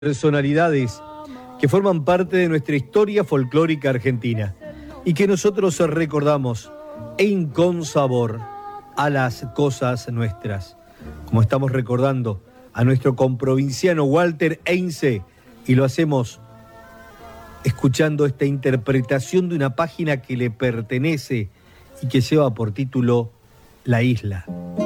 personalidades que forman parte de nuestra historia folclórica argentina y que nosotros recordamos con sabor a las cosas nuestras, como estamos recordando a nuestro comprovinciano Walter Heinze, y lo hacemos escuchando esta interpretación de una página que le pertenece y que lleva por título La Isla.